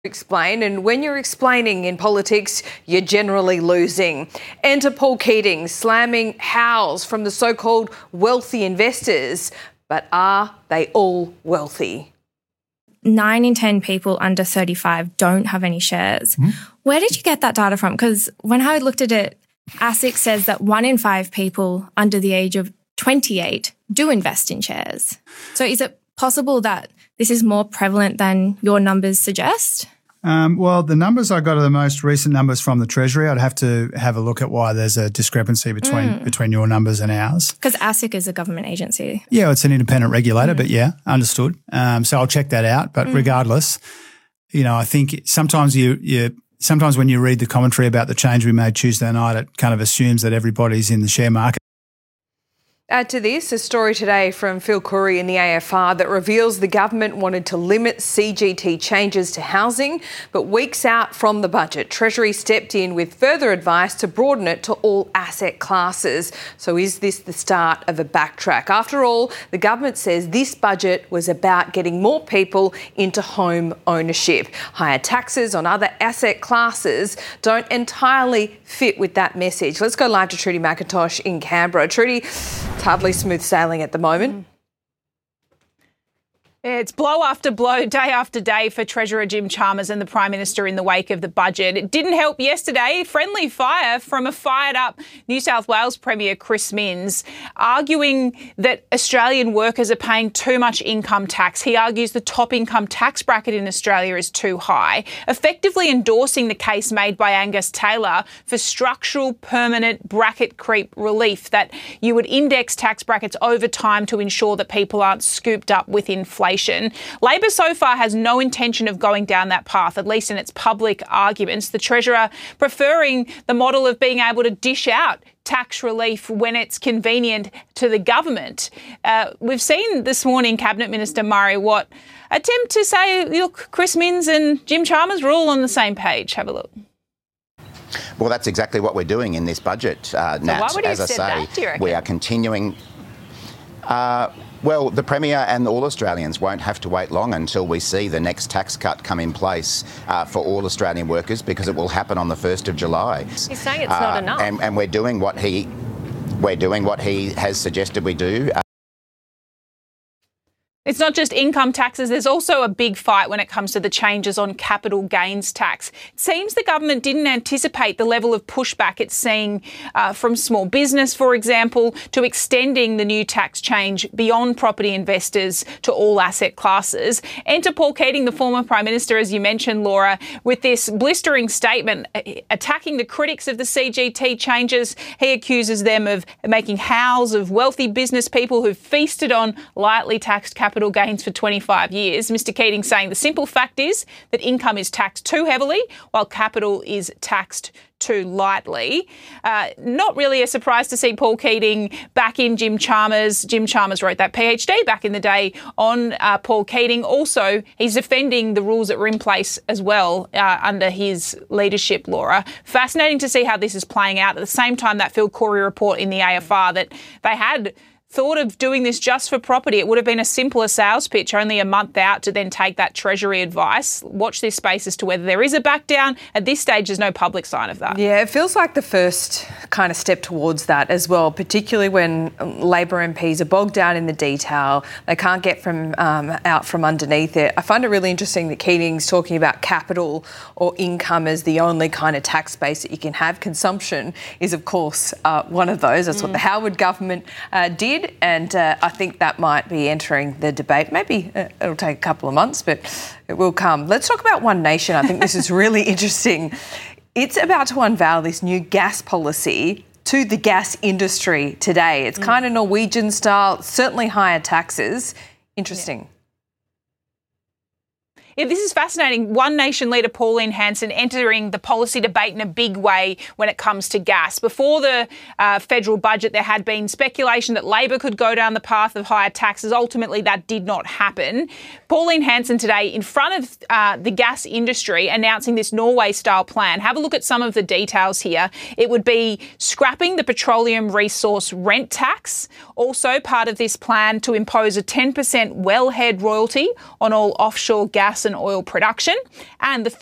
Explain, and when you're explaining in politics, you're generally losing. Enter Paul Keating slamming howls from the so-called wealthy investors. But are they all wealthy? 9 in 10 people under 35 don't have any shares. Where did you get that data from? Because when I looked at it, ASIC says that 1 in 5 people under the age of 28 do invest in shares. So is it possible that this is more prevalent than your numbers suggest? Well, the numbers I got are the most recent numbers from the Treasury. I'd have to have a look at why there's a discrepancy between your numbers and ours. Because ASIC is a government agency. Yeah, it's an independent regulator, but yeah, understood. So I'll check that out. But regardless, I think sometimes sometimes when you read the commentary about the change we made Tuesday night, it kind of assumes that everybody's in the share market. Add to this, a story today from Phil Curry in the AFR that reveals the government wanted to limit CGT changes to housing, but weeks out from the budget, Treasury stepped in with further advice to broaden it to all asset classes. So is this the start of a backtrack? After all, the government says this budget was about getting more people into home ownership. Higher taxes on other asset classes don't entirely fit with that message. Let's go live to Trudy McIntosh in Canberra. Trudy, hardly smooth sailing at the moment. It's blow after blow, day after day for Treasurer Jim Chalmers and the Prime Minister in the wake of the budget. It didn't help yesterday. Friendly fire from a fired-up New South Wales Premier Chris Minns, arguing that Australian workers are paying too much income tax. He argues the top income tax bracket in Australia is too high, effectively endorsing the case made by Angus Taylor for structural permanent bracket creep relief, that you would index tax brackets over time to ensure that people aren't scooped up with inflation. Labor so far has no intention of going down that path, at least in its public arguments. The Treasurer preferring the model of being able to dish out tax relief when it's convenient to the government. We've seen this morning Cabinet Minister Murray Watt attempt to say, look, Chris Minns and Jim Chalmers were all on the same page. Have a look. Well, that's exactly what we're doing in this budget, Nat. So why would he as have I said say, that, do you reckon? we are continuing. Well, the Premier and all Australians won't have to wait long until we see the next tax cut come in place for all Australian workers, because it will happen on the 1st of July. He's saying it's not enough. And we're doing what he has suggested we do. It's not just income taxes, there's also a big fight when it comes to the changes on capital gains tax. It seems the government didn't anticipate the level of pushback it's seeing from small business, for example, to extending the new tax change beyond property investors to all asset classes. Enter Paul Keating, the former Prime Minister, as you mentioned, Laura, with this blistering statement attacking the critics of the CGT changes. He accuses them of making howls of wealthy business people who've feasted on lightly taxed capital gains for 25 years. Mr Keating saying the simple fact is that income is taxed too heavily while capital is taxed too lightly. Not really a surprise to see Paul Keating back in Jim Chalmers. Jim Chalmers wrote that PhD back in the day on Paul Keating. Also, he's defending the rules that were in place as well under his leadership, Laura. Fascinating to see how this is playing out. At the same time, that Phil Curry report in the AFR that they had thought of doing this just for property. It would have been a simpler sales pitch, only a month out, to then take that Treasury advice. Watch this space as to whether there is a back down. At this stage, there's no public sign of that. Yeah, it feels like the first kind of step towards that as well, particularly when Labor MPs are bogged down in the detail. They can't get out from underneath it. I find it really interesting that Keating's talking about capital or income as the only kind of tax base that you can have. Consumption is, of course, one of those. That's what the Howard government did. And I think that might be entering the debate. Maybe it'll take a couple of months, but it will come. Let's talk about One Nation. I think this is really interesting. It's about to unveil this new gas policy to the gas industry today. It's kind of Norwegian style, certainly higher taxes. Interesting. Yeah. Yeah, this is fascinating. One Nation leader Pauline Hanson entering the policy debate in a big way when it comes to gas. Before the federal budget, there had been speculation that Labor could go down the path of higher taxes. Ultimately, that did not happen. Pauline Hanson today in front of the gas industry announcing this Norway-style plan. Have a look at some of the details here. It would be scrapping the petroleum resource rent tax. Also part of this plan to impose a 10% wellhead royalty on all offshore gas and and oil production, and the